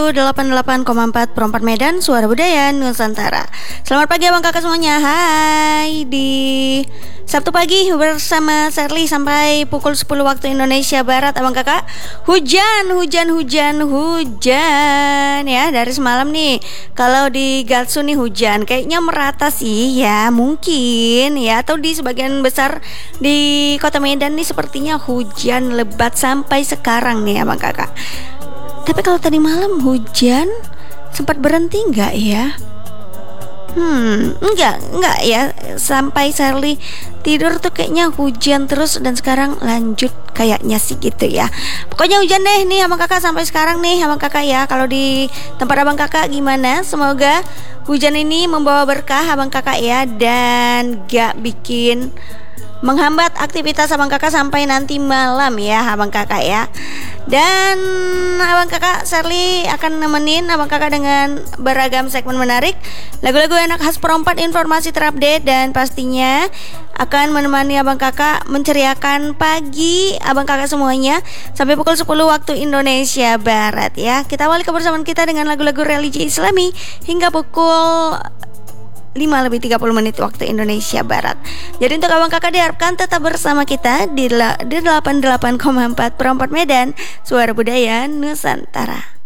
88,4 Perempat Medan, Suara Budaya Nusantara. Selamat pagi abang kakak semuanya. Hai, di Sabtu pagi bersama Sherly sampai pukul 10 waktu Indonesia Barat abang kakak. Hujan ya dari semalam nih. Kalau di Gatsu nih hujan kayaknya merata sih ya, mungkin ya, atau di sebagian besar di kota Medan nih sepertinya hujan lebat sampai sekarang nih abang kakak. Tapi kalau tadi malam hujan sempat berhenti nggak ya? Enggak ya. Sampai Sherly tidur tuh kayaknya hujan terus dan sekarang lanjut kayaknya sih gitu ya. Pokoknya hujan deh nih abang kakak sampai sekarang nih abang kakak ya. Kalau di tempat abang kakak gimana? Semoga hujan ini membawa berkah abang kakak ya, dan gak bikin menghambat aktivitas abang kakak sampai nanti malam ya abang kakak ya. Dan abang kakak Sherly akan nemenin abang kakak dengan beragam segmen menarik, lagu-lagu enak khas perempat, informasi terupdate, dan pastinya akan menemani abang kakak menceriakan pagi abang kakak semuanya sampai pukul 10 waktu Indonesia Barat ya. Kita awali kebersamaan kita dengan lagu-lagu religi Islami hingga pukul 5:30 waktu Indonesia Barat. Jadi untuk abang kakak diharapkan tetap bersama kita di 88,4 Perempat Medan, Suara Budaya Nusantara.